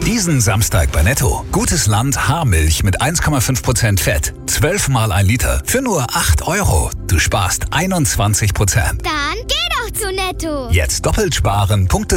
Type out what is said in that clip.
Diesen Samstag bei Netto. Gutes Land Haarmilch mit 1,5% Fett. 12 mal 1 Liter für nur 8 €. Du sparst 21%. Dann geh doch zu Netto. Jetzt doppelt sparen.